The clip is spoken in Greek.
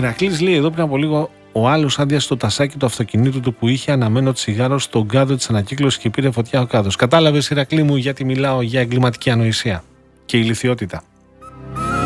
Ηρακλής λέει εδώ πριν από λίγο: ο άλλος άδειασε το τασάκι του αυτοκινήτου του που είχε αναμένο τσιγάρο στον κάδο της ανακύκλωσης και πήρε φωτιά ο κάδος. Κατάλαβες, Ηρακλή μου, γιατί μιλάω για εγκληματική ανοησία και ηλιθιότητα.